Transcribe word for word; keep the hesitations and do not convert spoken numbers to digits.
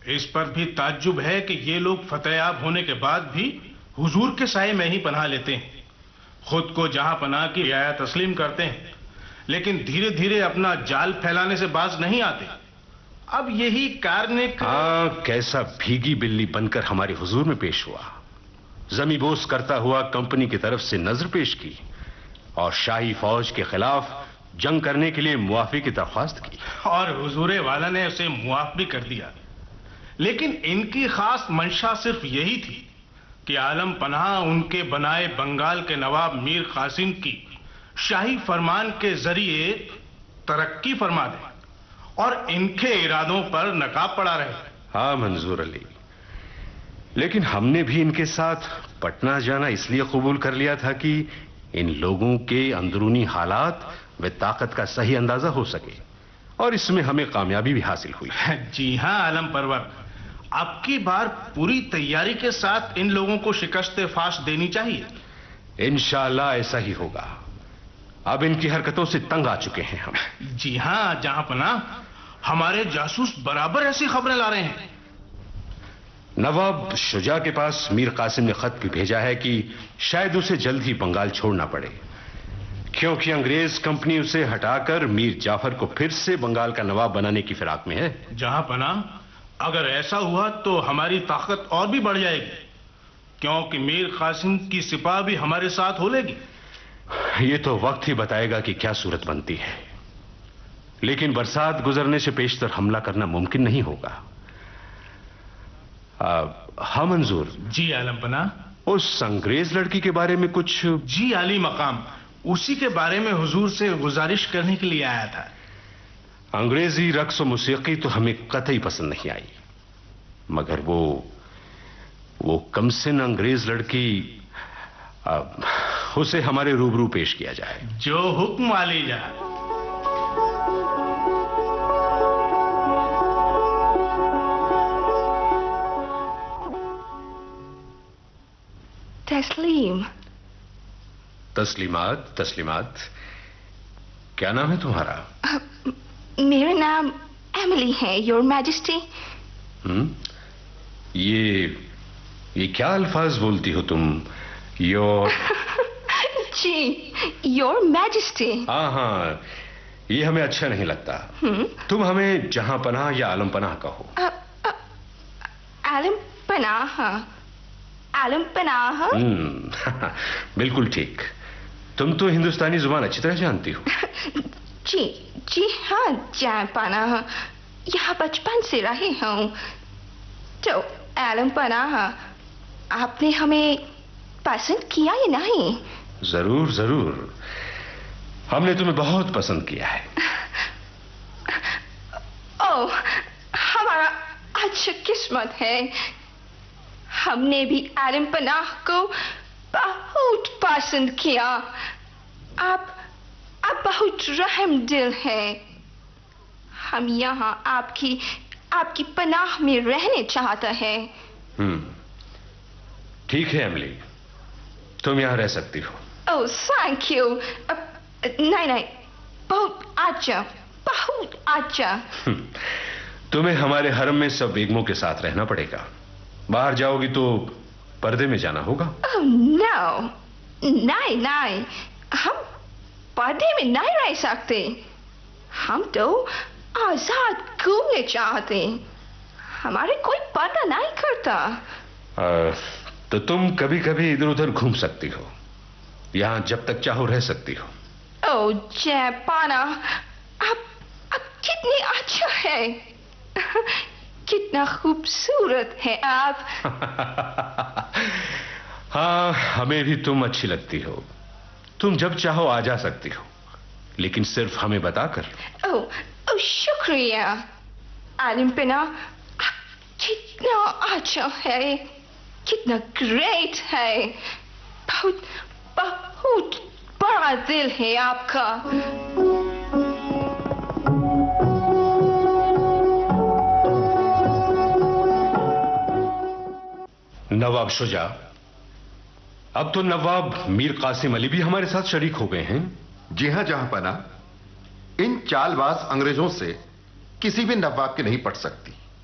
इस पर भी ताज्जुब है कि ये लोग फतेहयाब होने के बाद भी हुजूर के साए में ही पनाह लेते हैं, खुद को जहां पनाह की रियाया तस्लीम करते हैं, लेकिन धीरे धीरे अपना जाल फैलाने से बाज नहीं आते। अब यही कारने का... हाँ, कैसा भीगी बिल्ली बनकर हमारे हुजूर में पेश हुआ, जमीबोस करता हुआ कंपनी की तरफ से नजर पेश की और शाही फौज के खिलाफ जंग करने के लिए मुआफी की दरख्वास्त की, और हुजूरे वाला ने उसे मुआफ भी कर दिया। लेकिन इनकी खास मंशा सिर्फ यही थी कि आलम पनाह उनके बनाए बंगाल के नवाब मीर कासिम की शाही फरमान के जरिए तरक्की फरमा दे और इनके इरादों पर नकाब पड़ा रहे। हाँ मंजूर अली, लेकिन हमने भी इनके साथ पटना जाना इसलिए कबूल कर लिया था कि इन लोगों के अंदरूनी हालात व ताकत का सही अंदाजा हो सके, और इसमें हमें कामयाबी भी हासिल हुई। जी हाँ आलम परवर, आपकी बार पूरी तैयारी के साथ इन लोगों को शिकस्त फाश देनी चाहिए। इंशाअल्लाह ऐसा ही होगा। अब इनकी हरकतों से तंग आ चुके हैं हम। जी हाँ जहां पनाह, हमारे जासूस बराबर ऐसी खबरें ला रहे हैं। नवाब शुजा के पास मीर कासिम ने खत भी भेजा है कि शायद उसे जल्द ही बंगाल छोड़ना पड़े, क्योंकि अंग्रेज कंपनी उसे हटाकर मीर जाफर को फिर से बंगाल का नवाब बनाने की फिराक में है। जहां पनाह, अगर ऐसा हुआ तो हमारी ताकत और भी बढ़ जाएगी, क्योंकि मीर कासिम की सिपाह भी हमारे साथ हो लेगी। ये तो वक्त ही बताएगा कि क्या सूरत बनती है, लेकिन बरसात गुजरने से पेशतर हमला करना मुमकिन नहीं होगा। हाँ मंजूर जी आलम पनाह, उस अंग्रेज लड़की के बारे में कुछ? जी आली मकाम, उसी के बारे में हुजूर से गुजारिश करने के लिए आया था। अंग्रेजी रक्स और मौसीकी तो हमें कतई पसंद नहीं आई, मगर वो वो कमसिन अंग्रेज लड़की, आ, उसे हमारे रूबरू पेश किया जाए। जो हुक्म वाली जा। तस्लीम। तस्लीमात तस्लीमात, क्या नाम है तुम्हारा? uh, मेरा नाम एमिली है, योर मैजेस्टी। हम्म, ये ये क्या अल्फाज बोलती हो तुम? Your ji, your majesty. हाँ हाँ, ये हमें अच्छा नहीं लगता। hmm? तुम हमें जहां पनाह या आलम पनाह कहो। uh, uh, आलम पनाह, आलम पनाह। हम्म, बिल्कुल ठीक। तुम तो हिंदुस्तानी जुबान अच्छी तरह जानती हो। जी जी हाँ जान पनाह, यहाँ बचपन से रही हूँ। तो आलम पनाह, आपने हमें पसंद किया या नहीं? जरूर जरूर, हमने तुम्हें बहुत पसंद किया है। ओह, हमारा अच्छा किस्मत है, हमने भी आलम पनाह को बहुत पसंद किया। आप आप बहुत रहम दिल हैं। हम यहाँ आपकी आपकी पनाह में रहने चाहते हैं। हम्म, ठीक है एमिली, तुम यहाँ रह सकती हो। Oh thank you. नहीं नहीं, बहुत अच्छा, बहुत अच्छा। तुम्हें हमारे हरम में सब बेगमों के साथ रहना पड़ेगा। बाहर जाओगी तो पर्दे में जाना होगा। ओह नो, नहीं नहीं, हम पर्दे में नहीं रह सकते। हम तो आजाद घूमने चाहते, हमारे कोई पर्दा नहीं करता। आ, तो तुम कभी कभी इधर उधर घूम सकती हो, यहाँ जब तक चाहो रह सकती हो। ओह जयपाना, आप आप कितनी अच्छा है, कितना खूबसूरत है आप। हाँ, हमें भी तुम अच्छी लगती हो। तुम जब चाहो आ जा सकती हो, लेकिन सिर्फ हमें बताकर। ओह ओह शुक्रिया आलिम पनाह, कितना अच्छा है, कितना ग्रेट है, बहुत बहुत बड़ा दिल है आपका। नवाब शुजा, अब तो नवाब मीर कासिम अली भी हमारे साथ शरीक हो गए हैं। जी हां जहांपना, इन चालबाज अंग्रेजों से किसी भी नवाब की नहीं पट सकती।